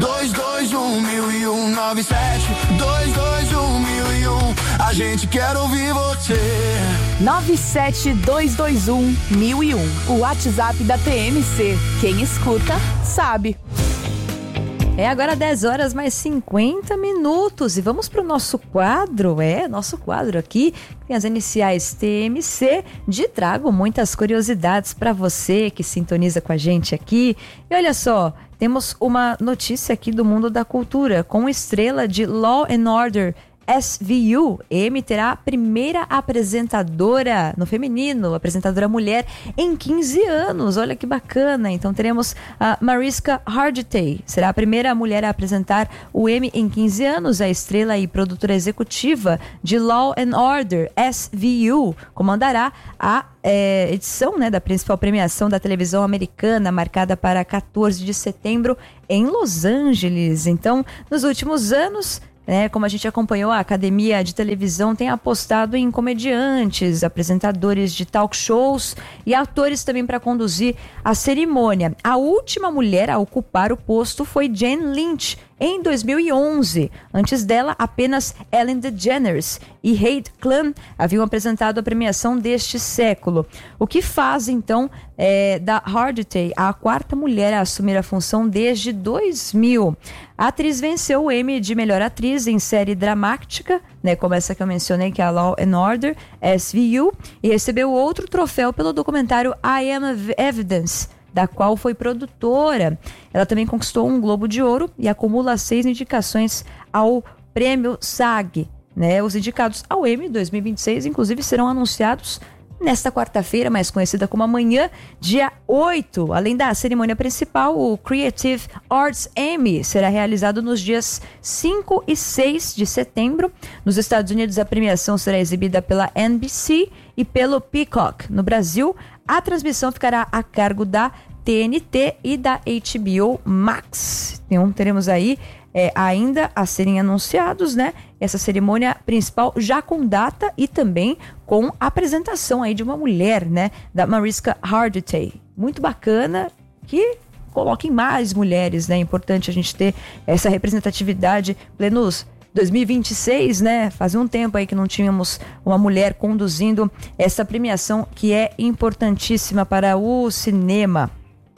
221 97221001. A gente quer ouvir você. 972211001. O WhatsApp da TMC. Quem escuta, sabe. É agora 10 horas mais 50 minutos e vamos para o nosso quadro, nosso quadro aqui, tem as iniciais TMC, trago muitas curiosidades para você que sintoniza com a gente aqui. E olha só, temos uma notícia aqui do mundo da cultura, com estrela de Law and Order SVU, M terá a primeira apresentadora no feminino, apresentadora mulher em 15 anos, olha que bacana. Então teremos a Mariska Hargitay, será a primeira mulher a apresentar o M em 15 anos, a estrela e produtora executiva de Law and Order SVU, comandará a edição da principal premiação da televisão americana, marcada para 14 de setembro em Los Angeles. Então, nos últimos anos, como a gente acompanhou, a Academia de Televisão tem apostado em comediantes, apresentadores de talk shows e atores também para conduzir a cerimônia. A última mulher a ocupar o posto foi Jane Lynch, em 2011. Antes dela, apenas Ellen DeGeneres e Heidi Klum haviam apresentado a premiação deste século. O que faz, então, da Hargitay a quarta mulher a assumir a função desde 2000. A atriz venceu o Emmy de melhor atriz em série dramática, como essa que eu mencionei, que é a Law and Order SVU, e recebeu outro troféu pelo documentário I Am Evidence, da qual foi produtora. Ela também conquistou um Globo de Ouro e acumula 6 indicações ao Prêmio SAG. Os indicados ao Emmy 2026, inclusive, serão anunciados nesta quarta-feira, mais conhecida como amanhã, dia 8. Além da cerimônia principal, o Creative Arts Emmy será realizado nos dias 5 e 6 de setembro. Nos Estados Unidos, a premiação será exibida pela NBC e pelo Peacock. No Brasil, a transmissão ficará a cargo da TNT e da HBO Max. Então, teremos aí ainda a serem anunciados, essa cerimônia principal já com data e também com a apresentação aí de uma mulher, da Mariska Hargitay. Muito bacana que coloquem mais mulheres, É importante a gente ter essa representatividade plenos 2026, Faz um tempo aí que não tínhamos uma mulher conduzindo essa premiação que é importantíssima para o cinema.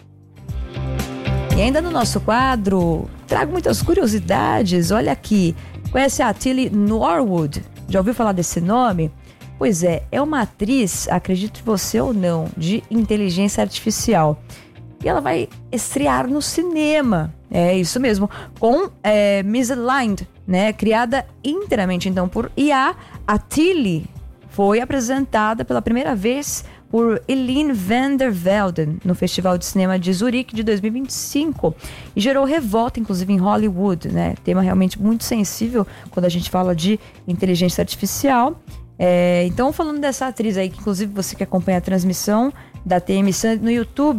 E ainda no nosso quadro, trago muitas curiosidades. Olha aqui, conhece a Tilly Norwood? Já ouviu falar desse nome? Pois é uma atriz, acredite você ou não, de inteligência artificial. E ela vai estrear no cinema, isso mesmo, com Misaligned, criada inteiramente então por IA. A Tilly foi apresentada pela primeira vez por Eline van der Velden no Festival de Cinema de Zurique de 2025 e gerou revolta, inclusive em Hollywood, Tema realmente muito sensível quando a gente fala de inteligência artificial. Então, falando dessa atriz aí, que inclusive você que acompanha a transmissão da TMC no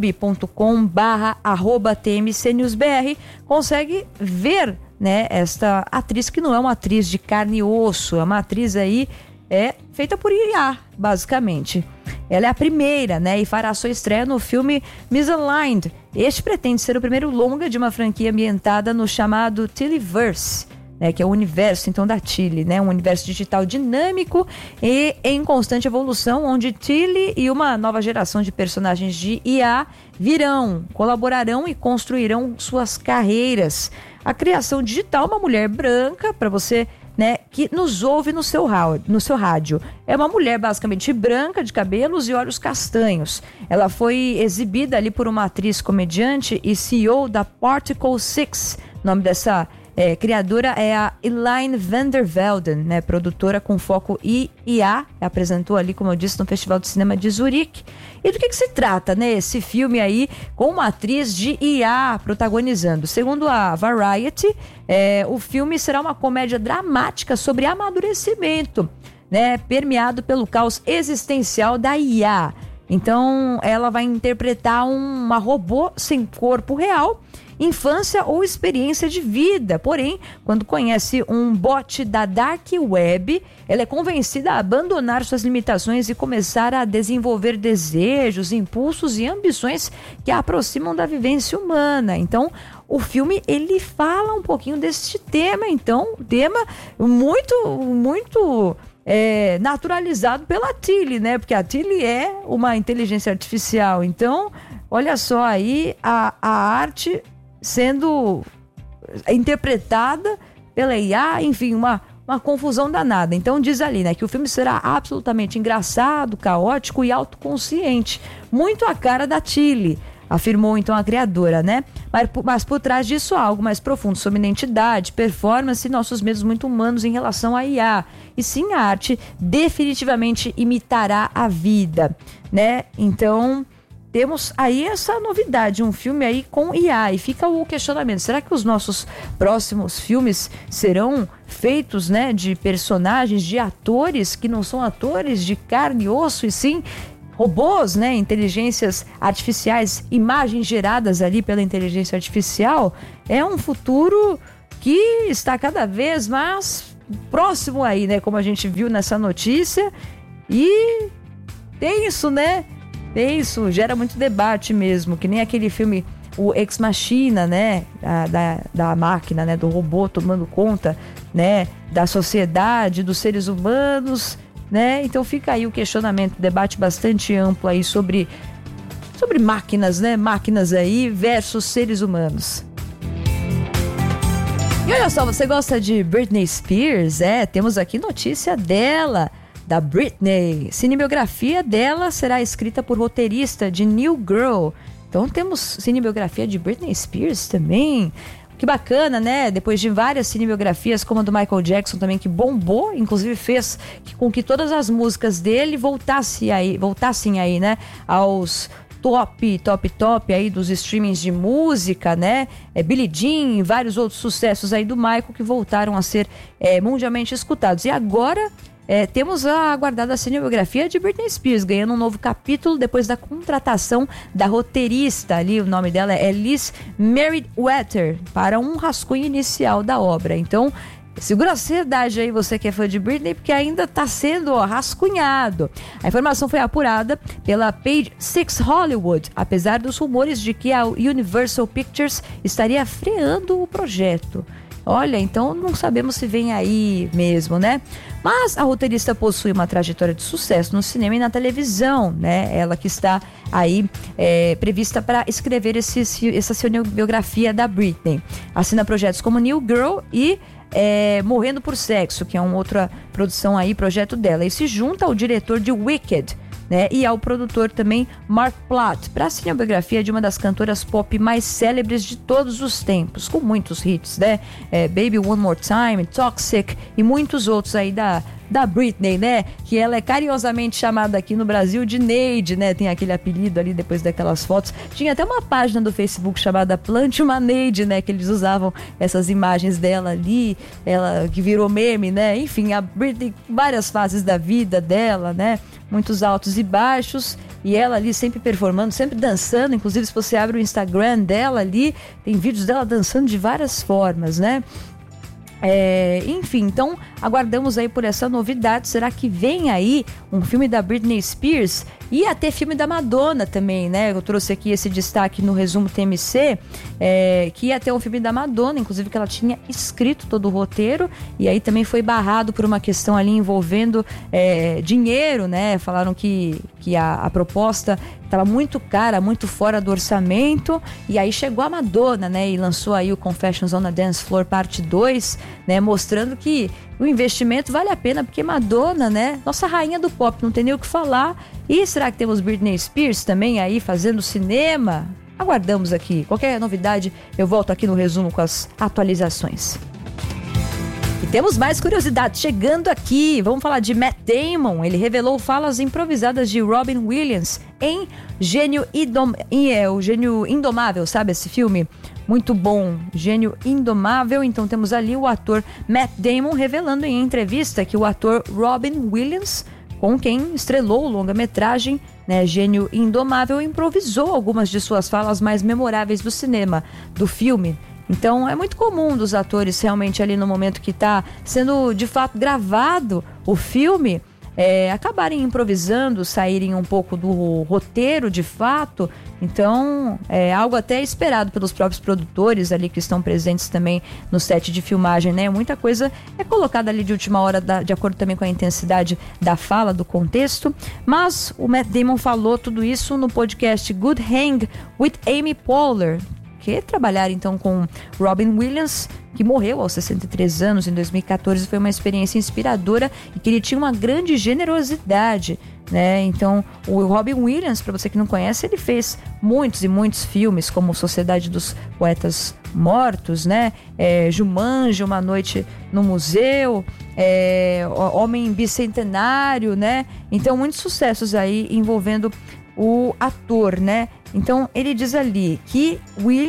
youtube.com/TMCNewsBR consegue ver, esta atriz que não é uma atriz de carne e osso, é uma atriz aí feita por IA, basicamente. Ela é a primeira, e fará sua estreia no filme Misaligned. Este pretende ser o primeiro longa de uma franquia ambientada no chamado Tillyverse, que é o universo, então, da Tilly, um universo digital dinâmico e em constante evolução, onde Tilly e uma nova geração de personagens de IA virão, colaborarão e construirão suas carreiras. A criação digital, uma mulher branca, para você que nos ouve no seu rádio. É uma mulher basicamente branca, de cabelos e olhos castanhos. Ela foi exibida ali por uma atriz comediante e CEO da Particle 6. O nome dessa criadora é a Eline van der Velden, produtora com foco em IA. Apresentou ali, como eu disse, no Festival de Cinema de Zurique. E do que se trata, esse filme aí com uma atriz de IA protagonizando? Segundo a Variety, o filme será uma comédia dramática sobre amadurecimento, permeado pelo caos existencial da IA. Então, ela vai interpretar uma robô sem corpo real, infância ou experiência de vida. Porém, quando conhece um bot da Dark Web, ela é convencida a abandonar suas limitações e começar a desenvolver desejos, impulsos e ambições que a aproximam da vivência humana. Então, o filme, ele fala um pouquinho desse tema, então, tema muito naturalizado pela Tilly, né? Porque a Tilly é uma inteligência artificial, então, olha só aí a arte sendo interpretada pela IA, enfim, uma confusão danada. Então diz ali, né, que o filme será absolutamente engraçado, caótico e autoconsciente, muito a cara da Tilly, afirmou então a criadora, né? Mas por trás disso há algo mais profundo sobre identidade, performance e nossos medos muito humanos em relação à IA. E sim, a arte definitivamente imitará a vida, né? Então temos aí essa novidade, um filme aí com IA, e fica o questionamento, será que os nossos próximos filmes serão feitos, né, de personagens, de atores que não são atores de carne e osso, e sim robôs, né, inteligências artificiais, imagens geradas ali pela inteligência artificial? É um futuro que está cada vez mais próximo aí, né, como a gente viu nessa notícia, e tenso, né? Isso gera muito debate mesmo, que nem aquele filme, o Ex Machina, né, da máquina, né, do robô tomando conta, né, da sociedade, dos seres humanos, né? Então fica aí o questionamento, debate bastante amplo aí sobre máquinas, né, máquinas aí versus seres humanos. E olha só, você gosta de Britney Spears? Temos aqui notícia dela, da Britney. Cinebiografia dela será escrita por roteirista de New Girl. Então temos cinebiografia de Britney Spears também. Que bacana, né? Depois de várias cinebiografias, como a do Michael Jackson também, que bombou, inclusive fez com que todas as músicas dele voltassem aí, né, aos top aí dos streamings de música, né? Billie Jean e vários outros sucessos aí do Michael que voltaram a ser mundialmente escutados. E agora temos a aguardada cinebiografia de Britney Spears, ganhando um novo capítulo depois da contratação da roteirista ali, o nome dela é Liz Meriwether, para um rascunho inicial da obra. Então, segura a ansiedade aí, você que é fã de Britney, porque ainda está sendo rascunhado. A informação foi apurada pela Page Six Hollywood, apesar dos rumores de que a Universal Pictures estaria freando o projeto. Olha, então não sabemos se vem aí mesmo, né? Mas a roteirista possui uma trajetória de sucesso no cinema e na televisão, né? Ela que está aí prevista para escrever essa cinebiografia da Britney. Assina projetos como New Girl e Morrendo por Sexo, que é uma outra produção aí, projeto dela. E se junta ao diretor de Wicked, né, e ao produtor também Mark Platt, para a cinebiografia de uma das cantoras pop mais célebres de todos os tempos, com muitos hits, né? Baby One More Time, Toxic e muitos outros aí da Britney, né? Que ela é carinhosamente chamada aqui no Brasil de Neide, né? Tem aquele apelido ali depois daquelas fotos. Tinha até uma página do Facebook chamada Plante uma Neide, né? Que eles usavam essas imagens dela ali, ela que virou meme, né? Enfim, a Britney, várias fases da vida dela, né? Muitos altos e baixos, e ela ali sempre performando, sempre dançando. Inclusive, se você abre o Instagram dela ali, tem vídeos dela dançando de várias formas, né? Enfim, então aguardamos aí por essa novidade. Será que vem aí um filme da Britney Spears? E até filme da Madonna também, né? Eu trouxe aqui esse destaque no resumo TMC, que ia ter um filme da Madonna, inclusive que ela tinha escrito todo o roteiro, e aí também foi barrado por uma questão ali envolvendo dinheiro, né? Falaram que a proposta estava muito cara, muito fora do orçamento, e aí chegou a Madonna, né? E lançou aí o Confessions on a Dance Floor parte 2, né? Mostrando que o investimento vale a pena, porque Madonna, né? Nossa rainha do pop, não tem nem o que falar. E será que temos Britney Spears também aí fazendo cinema? Aguardamos aqui. Qualquer novidade, eu volto aqui no resumo com as atualizações. E temos mais curiosidades chegando aqui. Vamos falar de Matt Damon. Ele revelou falas improvisadas de Robin Williams em o Gênio Indomável, sabe esse filme? Muito bom, Gênio Indomável. Então temos ali o ator Matt Damon revelando em entrevista que o ator Robin Williams, com quem estrelou o longa-metragem, né, Gênio Indomável, improvisou algumas de suas falas mais memoráveis do cinema, do filme. Então é muito comum dos atores realmente ali no momento que está sendo de fato gravado o filme, acabarem improvisando, saírem um pouco do roteiro de fato. Então, é algo até esperado pelos próprios produtores ali que estão presentes também no set de filmagem, né? Muita coisa é colocada ali de última hora, de acordo também com a intensidade da fala, do contexto. Mas o Matt Damon falou tudo isso no podcast Good Hang with Amy Poehler, que trabalhar então com Robin Williams, que morreu aos 63 anos em 2014, foi uma experiência inspiradora e que ele tinha uma grande generosidade, né? Então, o Robin Williams, para você que não conhece, ele fez muitos e muitos filmes, como Sociedade dos Poetas Mortos, né? Jumanji, Uma Noite no Museu, Homem Bicentenário, né? Então, muitos sucessos aí envolvendo o ator, né? Então, ele diz ali que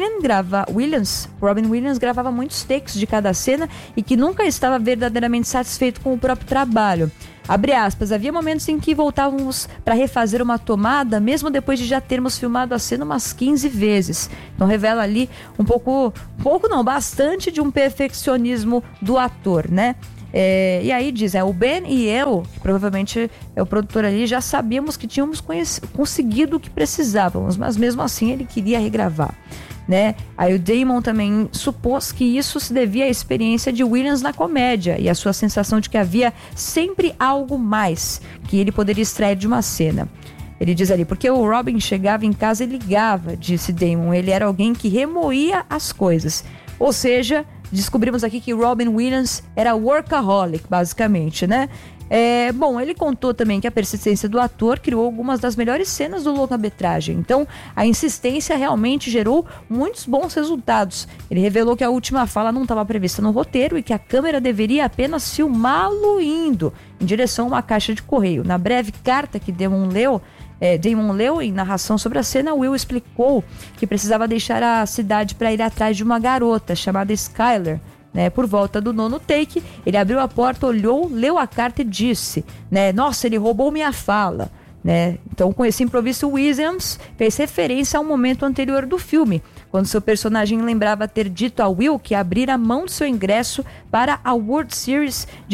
Robin Williams gravava muitos takes de cada cena e que nunca estava verdadeiramente satisfeito com o próprio trabalho. Abre aspas, havia momentos em que voltávamos para refazer uma tomada, mesmo depois de já termos filmado a cena umas 15 vezes. Então, revela ali bastante de um perfeccionismo do ator, né? E aí diz, o Ben e eu, que provavelmente é o produtor ali, já sabíamos que tínhamos conseguido o que precisávamos, mas mesmo assim ele queria regravar, né? Aí o Damon também supôs que isso se devia à experiência de Williams na comédia e à sua sensação de que havia sempre algo mais que ele poderia extrair de uma cena. Ele diz ali, porque o Robin chegava em casa e ligava, disse Damon, ele era alguém que remoía as coisas, ou seja, descobrimos aqui que Robin Williams era workaholic, basicamente, né? Bom, ele contou também que a persistência do ator criou algumas das melhores cenas do longa-metragem. Então, a insistência realmente gerou muitos bons resultados. Ele revelou que a última fala não estava prevista no roteiro e que a câmera deveria apenas filmá-lo indo em direção a uma caixa de correio. Na breve carta que Damon leu em narração sobre a cena, Will explicou que precisava deixar a cidade para ir atrás de uma garota chamada Skyler. Por volta do 9º take, ele abriu a porta, olhou, leu a carta e disse, nossa, ele roubou minha fala. Então, com esse improviso, Williams fez referência a um momento anterior do filme, quando seu personagem lembrava ter dito a Will que abrira mão do seu ingresso para a World Series de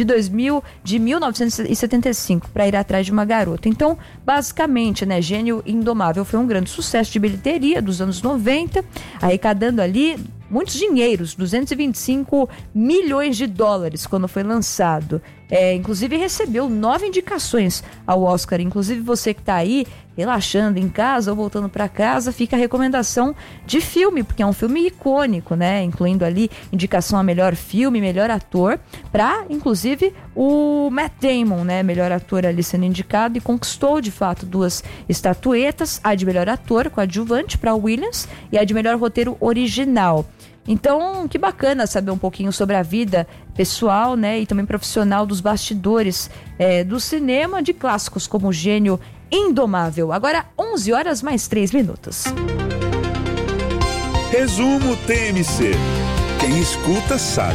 1975 para ir atrás de uma garota. Então, basicamente, Gênio Indomável foi um grande sucesso de bilheteria dos anos 90, arrecadando ali muitos dinheiros, 225 milhões de dólares quando foi lançado. Inclusive recebeu 9 indicações ao Oscar. Inclusive você que está aí relaxando em casa ou voltando para casa, fica a recomendação de filme, porque é um filme icônico, incluindo ali indicação a melhor filme, melhor ator, para inclusive o Matt Damon, melhor ator ali sendo indicado, e conquistou de fato 2 estatuetas, a de melhor ator coadjuvante para Williams e a de melhor roteiro original. Então, que bacana saber um pouquinho sobre a vida pessoal, e também profissional dos bastidores do cinema, de clássicos como Gênio Indomável. Agora, 11 horas mais 3 minutos. Resumo TMC. Quem escuta sabe.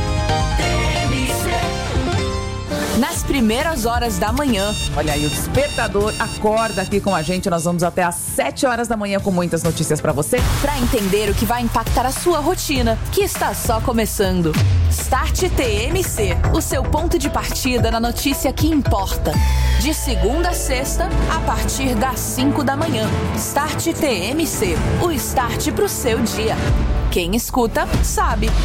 Nas primeiras horas da manhã. Olha aí, o despertador acorda aqui com a gente. Nós vamos até às 7 horas da manhã com muitas notícias pra você. Para entender o que vai impactar a sua rotina, que está só começando. Start TMC, o seu ponto de partida na notícia que importa. De segunda a sexta, a partir das 5 da manhã. Start TMC, o start pro seu dia. Quem escuta, sabe.